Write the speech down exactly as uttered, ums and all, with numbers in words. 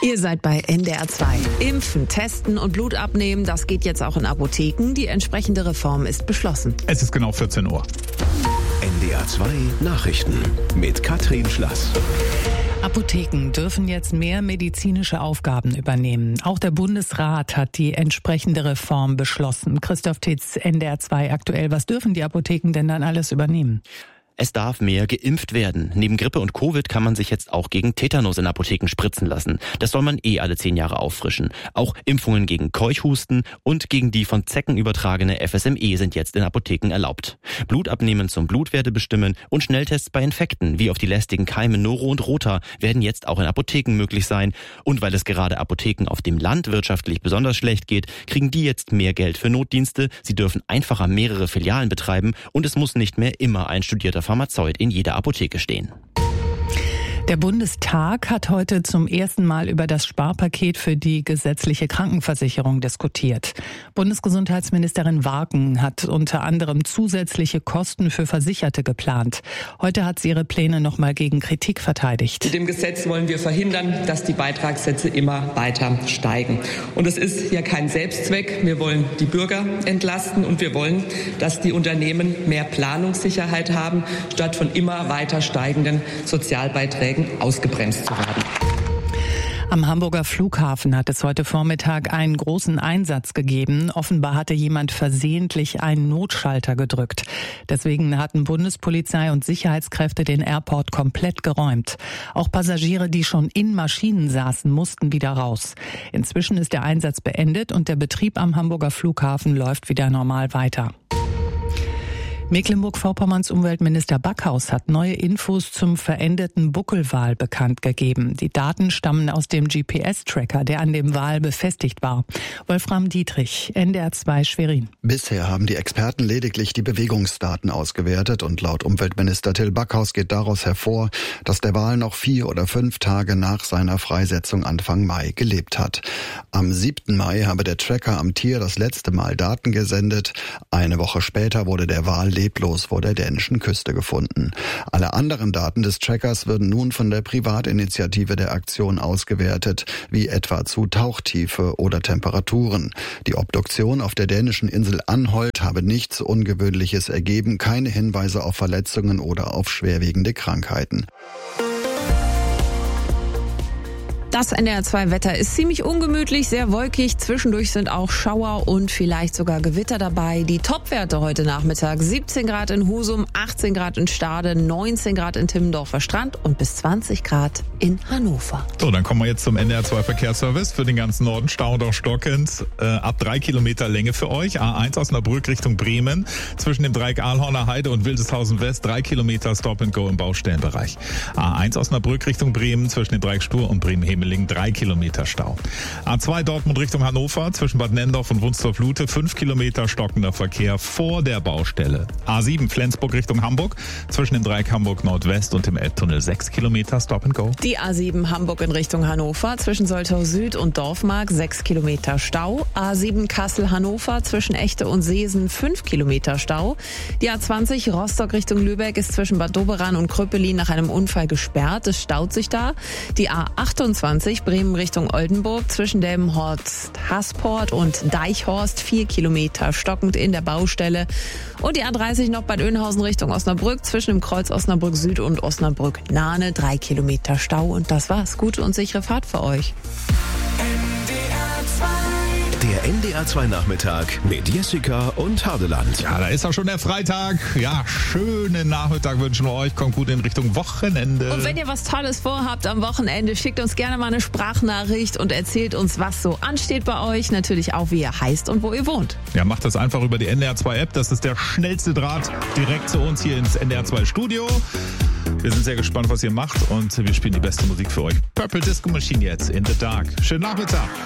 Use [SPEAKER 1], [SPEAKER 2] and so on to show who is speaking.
[SPEAKER 1] Ihr seid bei N D R zwei. Impfen, testen und Blut abnehmen, das geht jetzt auch in Apotheken. Die entsprechende Reform ist beschlossen.
[SPEAKER 2] Es ist genau vierzehn Uhr.
[SPEAKER 3] N D R zwei Nachrichten mit Katrin Schlass.
[SPEAKER 4] Apotheken dürfen jetzt mehr medizinische Aufgaben übernehmen. Auch der Bundesrat hat die entsprechende Reform beschlossen. Christoph Titz, N D R zwei aktuell. Was dürfen die Apotheken denn dann alles übernehmen?
[SPEAKER 5] Es darf mehr geimpft werden. Neben Grippe und Covid kann man sich jetzt auch gegen Tetanus in Apotheken spritzen lassen. Das soll man eh alle zehn Jahre auffrischen. Auch Impfungen gegen Keuchhusten und gegen die von Zecken übertragene F S M E sind jetzt in Apotheken erlaubt. Blut abnehmen zum Blutwerte bestimmen und Schnelltests bei Infekten wie auf die lästigen Keime Noro und Rota werden jetzt auch in Apotheken möglich sein. Und weil es gerade Apotheken auf dem Land wirtschaftlich besonders schlecht geht, kriegen die jetzt mehr Geld für Notdienste. Sie dürfen einfacher mehrere Filialen betreiben und es muss nicht mehr immer ein studierter Pharmazeut in jeder Apotheke stehen.
[SPEAKER 4] Der Bundestag hat heute zum ersten Mal über das Sparpaket für die gesetzliche Krankenversicherung diskutiert. Bundesgesundheitsministerin Warken hat unter anderem zusätzliche Kosten für Versicherte geplant. Heute hat sie ihre Pläne nochmal gegen Kritik verteidigt.
[SPEAKER 6] Mit dem Gesetz wollen wir verhindern, dass die Beitragssätze immer weiter steigen. Und es ist ja kein Selbstzweck. Wir wollen die Bürger entlasten und wir wollen, dass die Unternehmen mehr Planungssicherheit haben, statt von immer weiter steigenden Sozialbeiträgen ausgebremst zu werden.
[SPEAKER 4] Am Hamburger Flughafen hat es heute Vormittag einen großen Einsatz gegeben. Offenbar hatte jemand versehentlich einen Notschalter gedrückt. Deswegen hatten Bundespolizei und Sicherheitskräfte den Airport komplett geräumt. Auch Passagiere, die schon in Maschinen saßen, mussten wieder raus. Inzwischen ist der Einsatz beendet und der Betrieb am Hamburger Flughafen läuft wieder normal weiter. Mecklenburg-Vorpommerns Umweltminister Backhaus hat neue Infos zum veränderten Buckelwal bekannt gegeben. Die Daten stammen aus dem G P S-Tracker, der an dem Wal befestigt war. Wolfram Dietrich, N D R zwei Schwerin.
[SPEAKER 7] Bisher haben die Experten lediglich die Bewegungsdaten ausgewertet und laut Umweltminister Till Backhaus geht daraus hervor, dass der Wal noch vier oder fünf Tage nach seiner Freisetzung Anfang Mai gelebt hat. Am siebten Mai habe der Tracker am Tier das letzte Mal Daten gesendet. Eine Woche später wurde der Wal leblos vor der dänischen Küste gefunden. Alle anderen Daten des Trackers würden nun von der Privatinitiative der Aktion ausgewertet, wie etwa zu Tauchtiefe oder Temperaturen. Die Obduktion auf der dänischen Insel Anholt habe nichts Ungewöhnliches ergeben, keine Hinweise auf Verletzungen oder auf schwerwiegende Krankheiten.
[SPEAKER 1] Das N D R zwei Wetter ist ziemlich ungemütlich, sehr wolkig. Zwischendurch sind auch Schauer und vielleicht sogar Gewitter dabei. Die Topwerte heute Nachmittag: siebzehn Grad in Husum, achtzehn Grad in Stade, neunzehn Grad in Timmendorfer Strand und bis zwanzig Grad in Hannover.
[SPEAKER 2] So, dann kommen wir jetzt zum N D R zwei Verkehrsservice für den ganzen Norden. Stau doch stockend. Äh, ab drei Kilometer Länge für euch. A eins Osnabrück Richtung Bremen. Zwischen dem Dreieck Ahlhorner Heide und Wildeshausen West. Drei Kilometer Stop and Go im Baustellenbereich. A eins Osnabrück Richtung Bremen. Zwischen dem Dreieck Stur und Bremen-Hemeling. Drei Kilometer Stau. A zwei Dortmund Richtung Hannover. Zwischen Bad Nendorf und Wunstorf-Lute. Fünf Kilometer stockender Verkehr vor der Baustelle. A sieben Flensburg Richtung Hamburg. Zwischen dem Dreieck Hamburg Nordwest und dem Elbtunnel. Sechs Kilometer Stop and Go.
[SPEAKER 1] Die A sieben Hamburg in Richtung Hannover. Zwischen Soltau Süd und Dorfmark. Sechs Kilometer Stau. A sieben Kassel Hannover. Zwischen Echte und Seesen. Fünf Kilometer Stau. Die A zwanzig Rostock Richtung Lübeck ist zwischen Bad Doberan und Kröpelin nach einem Unfall gesperrt. Es staut sich da. Die A achtundzwanzig Bremen Richtung Oldenburg zwischen dem Horst Hasport und Deichhorst. Vier Kilometer stockend in der Baustelle. Und die A dreißig noch Bad Oeynhausen Richtung Osnabrück zwischen dem Kreuz Osnabrück Süd und Osnabrück Nahne. Drei Kilometer Stau und das war's. Gute und sichere Fahrt für euch.
[SPEAKER 3] Der N D R zwei Nachmittag mit Jessica und Hardeland.
[SPEAKER 2] Ja, da ist auch schon der Freitag. Ja, schönen Nachmittag wünschen wir euch. Kommt gut in Richtung Wochenende.
[SPEAKER 1] Und wenn ihr was Tolles vorhabt am Wochenende, schickt uns gerne mal eine Sprachnachricht und erzählt uns, was so ansteht bei euch. Natürlich auch, wie ihr heißt und wo ihr wohnt.
[SPEAKER 2] Ja, macht das einfach über die N D R zwei App. Das ist der schnellste Draht direkt zu uns hier ins N D R zwei Studio. Wir sind sehr gespannt, was ihr macht und wir spielen die beste Musik für euch. Purple Disco Machine jetzt in the Dark. Schönen Nachmittag.